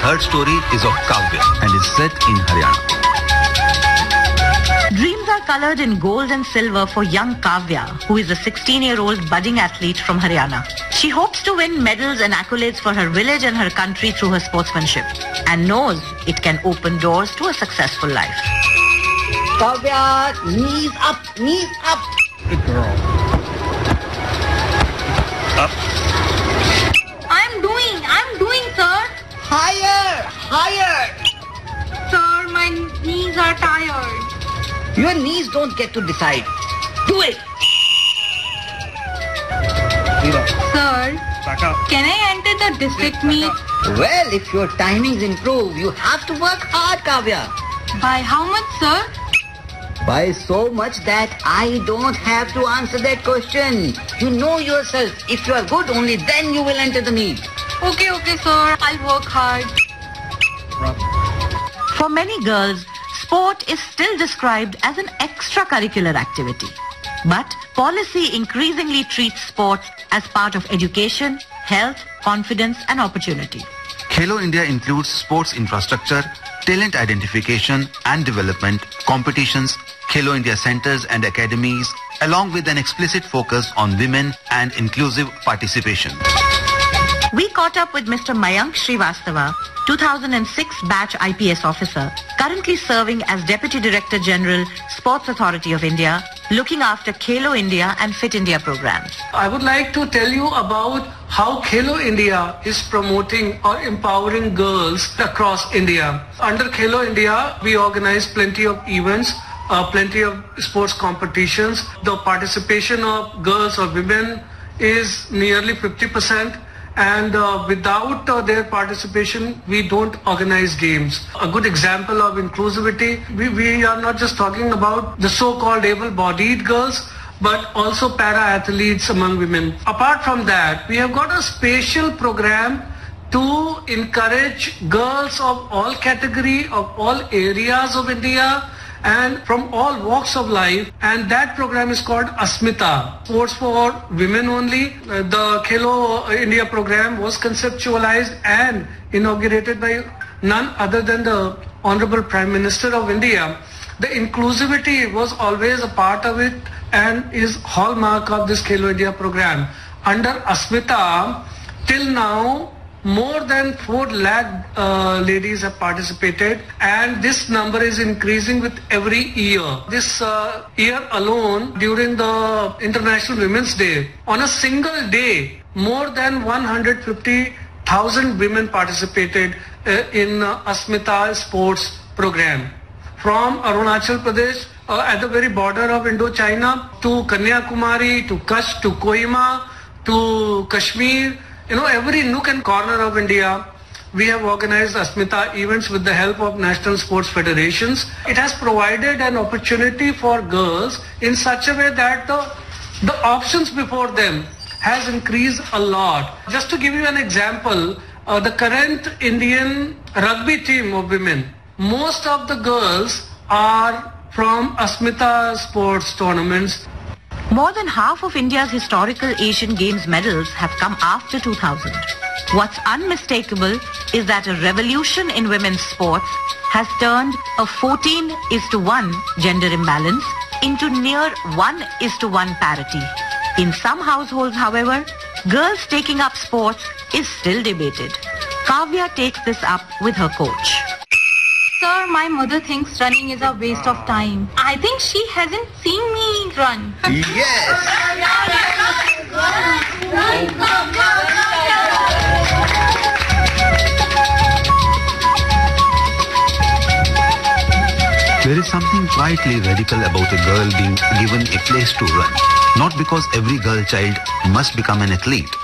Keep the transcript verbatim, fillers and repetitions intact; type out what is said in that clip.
third story is of Kavya and is set in Haryana. Dreams are colored in gold and silver for young Kavya, who is a sixteen-year-old budding athlete from Haryana. She hopes to win medals and accolades for her village and her country through her sportsmanship and knows it can open doors to a successful life. Kavya, knees up, knees up. Good girl. Up. I'm doing, I'm doing, sir. Higher, higher. Sir, my knees are tired. Your knees don't get to decide. Do it. Sir, Back up. can I enter the district meet? Well, if your timings improve, you have to work hard, Kavya. By how much, sir? By so much that I don't have to answer that question. You know yourself. If you are good, only then you will enter the meet. Okay, okay, sir. I'll work hard. For many girls, sport is still described as an extracurricular activity. But policy increasingly treats sports as part of education, health, confidence and opportunity. Khelo India includes sports infrastructure, talent identification and development, competitions, Khelo India centers and academies, along with an explicit focus on women and inclusive participation. We caught up with Mister Mayank Srivastava, two thousand six batch I P S officer, currently serving as Deputy Director General, Sports Authority of India, looking after Khelo India and Fit India programs. I would like to tell you about how Khelo India is promoting or empowering girls across India. Under Khelo India, we organize plenty of events, uh, plenty of sports competitions. The participation of girls or women is nearly fifty percent. And uh, without uh, their participation, we don't organize games. A good example of inclusivity, we, we are not just talking about the so-called able-bodied girls, but also para-athletes among women. Apart from that, we have got a special program to encourage girls of all category, of all areas of India, and from all walks of life, and that program is called Asmita, Sports for Women Only. Uh, the Khelo India program was conceptualized and inaugurated by none other than the Honorable Prime Minister of India. The inclusivity was always a part of it and is hallmark of this Khelo India program. Under Asmita, till now, more than four lakh uh, ladies have participated, and this number is increasing with every year. This uh, year alone, during the International Women's Day, on a single day, more than one hundred fifty thousand women participated uh, in uh, Asmita sports program. From Arunachal Pradesh, uh, at the very border of Indo-China, to Kanyakumari, to Kutch, to Kohima, to Kashmir, you know, every nook and corner of India, we have organized Asmita events with the help of national sports federations. It has provided an opportunity for girls in such a way that the, the options before them has increased a lot. Just to give you an example, uh, the current Indian rugby team of women, most of the girls are from Asmita sports tournaments. More than half of India's historical Asian Games medals have come after two thousand. What's unmistakable is that a revolution in women's sports has turned a fourteen is to one gender imbalance into near one is to one parity. In some households, however, girls taking up sports is still debated. Kavya takes this up with her coach. Sir, my mother thinks running is a waste of time. I think she hasn't seen me run. Yes. There is something quietly radical about a girl being given a place to run. Not because every girl child must become an athlete,